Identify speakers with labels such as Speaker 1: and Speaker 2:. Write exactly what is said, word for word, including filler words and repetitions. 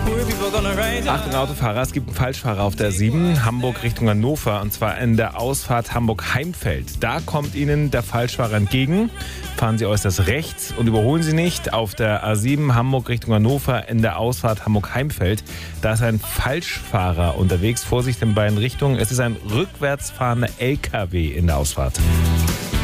Speaker 1: Achtung Autofahrer, es gibt einen Falschfahrer auf der sieben, Hamburg Richtung Hannover, und zwar in der Ausfahrt Hamburg-Heimfeld. Da kommt Ihnen der Falschfahrer entgegen. Fahren Sie äußerst rechts und überholen Sie nicht. Auf der A sieben Hamburg Richtung Hannover in der Ausfahrt Hamburg-Heimfeld. Da ist ein Falschfahrer unterwegs. Vorsicht in beiden Richtungen. Es ist ein rückwärts fahrender L K W in der Ausfahrt.